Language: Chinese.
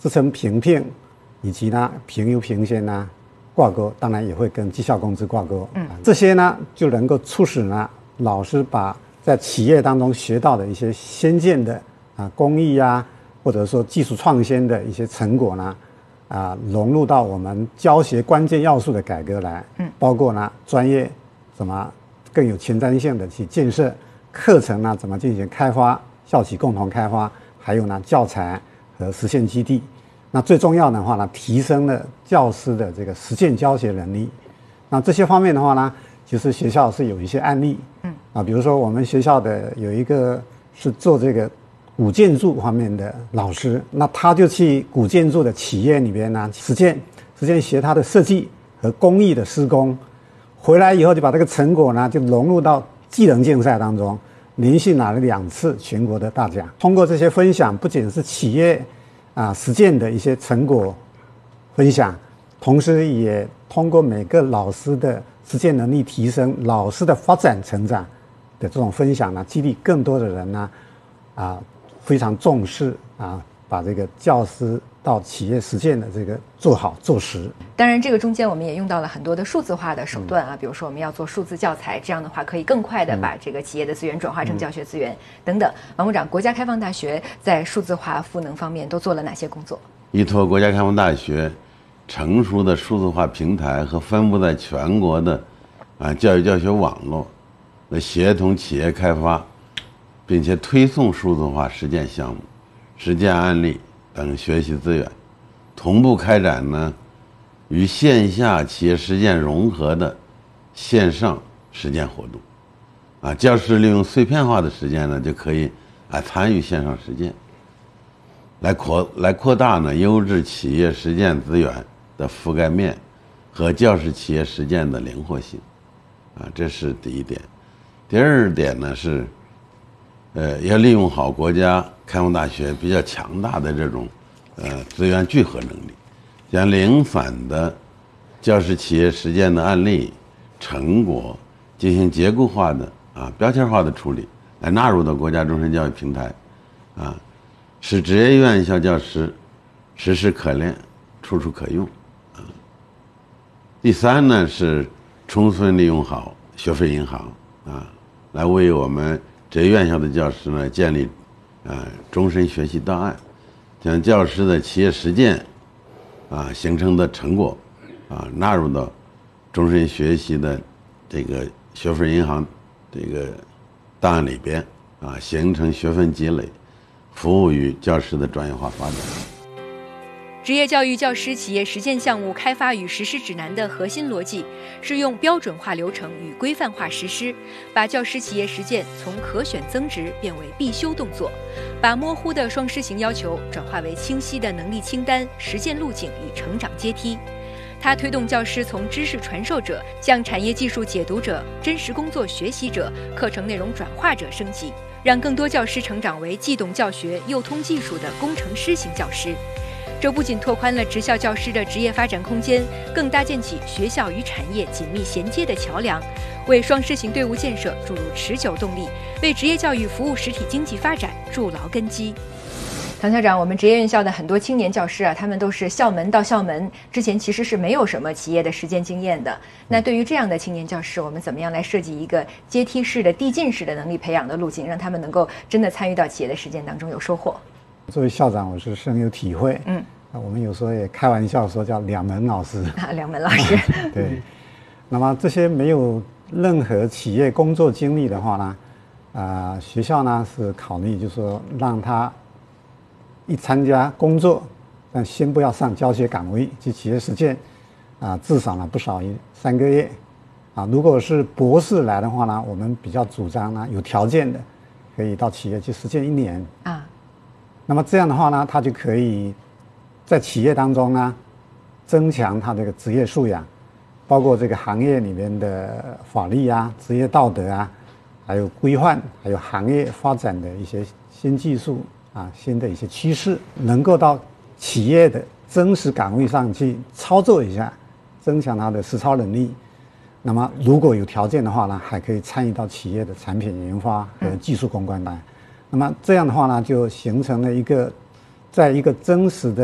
职称评聘以及呢评优评先呢挂钩，当然也会跟绩效工资挂钩。这些呢就能够促使呢老师把在企业当中学到的一些先进的工艺啊，或者说技术创新的一些成果呢，融入到我们教学关键要素的改革来。包括呢专业怎么更有前瞻性的去建设，课程呢怎么进行开发，校企共同开发，还有呢教材和实践基地。那最重要的话呢，提升了教师的这个实践教学能力。那这些方面的话呢，其实学校是有一些案例。比如说我们学校的有一个是做这个古建筑方面的老师，那他就去古建筑的企业里边呢实践学他的设计和工艺的施工，回来以后就把这个成果呢就融入到技能竞赛当中，连续拿了2次全国的大奖。通过这些分享，不仅是企业实践的一些成果分享，同时也通过每个老师的实践能力提升，老师的发展成长的这种分享呢，激励更多的人呢非常重视把这个教师到企业实践的这个做好做实。 当然这个中间我们也用到了很多的数字化的手段比如说我们要做数字教材，这样的话可以更快的把这个企业的资源转化成教学资源等等。王部长，国家开放大学在数字化赋能方面都做了哪些工作？ 依托国家开放大学成熟的数字化平台和分布在全国的教育教学网络，来协同企业开发并且推送数字化实践项目、实践案例等学习资源，同步开展呢与线下企业实践融合的线上实践活动。教师利用碎片化的时间呢，就可以参与线上实践，来扩大呢优质企业实践资源的覆盖面和教师企业实践的灵活性。这是第一点。第二点呢是要利用好国家开放大学比较强大的这种资源聚合能力，将零散的教师企业实践的案例成果进行结构化的标签化的处理，来纳入到国家终身教育平台，使职业院校教师时时可练，处处可用。第三呢是充分利用好学费银行来为我们职业院校的教师呢建立终身学习档案，将教师的企业实践形成的成果纳入到终身学习的这个学分银行这个档案里边形成学分积累，服务于教师的专业化发展。 职业教育教师企业实践项目开发与实施指南的核心逻辑是用标准化流程与规范化实施，把教师企业实践从可选增值变为必修动作，把模糊的双师型要求转化为清晰的能力清单、实践路径与成长阶梯。它推动教师从知识传授者向产业技术解读者、真实工作学习者、课程内容转化者升级，让更多教师成长为既懂教学又通技术的工程师型教师。这不仅拓宽了职校教师的职业发展空间，更搭建起学校与产业紧密衔接的桥梁，为双师型队伍建设注入持久动力，为职业教育服务实体经济发展筑牢根基。唐校长，我们职业院校的很多青年教师他们都是校门到校门，之前其实是没有什么企业的实践经验的。那对于这样的青年教师，我们怎么样来设计一个阶梯式的递进式的能力培养的路径，让他们能够真的参与到企业的实践当中有收获？ 作为校长，我是深有体会。我们有时候也开玩笑说叫两门老师。 两门老师。 对。那么这些没有任何企业工作经历的话呢，学校呢是考虑就是说让他一参加工作，但先不要上教学岗位及企业实践，至少呢不少于3个月。如果是博士来的话呢，我们比较主张呢有条件的可以到企业去实践1年。那么这样的话呢，他就可以在企业当中呢增强他这个职业素养，包括这个行业里面的法律职业道德还有规范，还有行业发展的一些新技术新的一些趋势，能够到企业的真实岗位上去操作一下，增强他的实操能力。那么如果有条件的话呢，还可以参与到企业的产品研发和技术攻关来。那么这样的话呢，就形成了一个在一个真实的